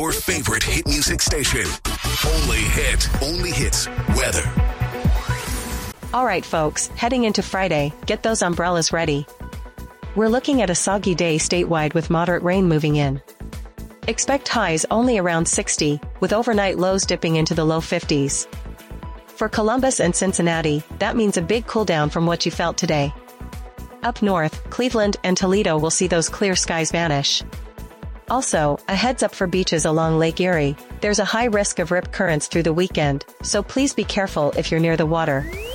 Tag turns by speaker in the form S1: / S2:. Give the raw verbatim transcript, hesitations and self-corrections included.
S1: your favorite hit music station. Only hit, only hits, weather.
S2: All right, folks, heading into Friday, get those umbrellas ready. We're looking at a soggy day statewide with moderate rain moving in. Expect highs only around sixty, with overnight lows dipping into the low fifties. For Columbus and Cincinnati, that means a big cool down from what you felt today. Up north, Cleveland and Toledo will see those clear skies vanish. Also, a heads up for beaches along Lake Erie, there's a high risk of rip currents through the weekend, so please be careful if you're near the water.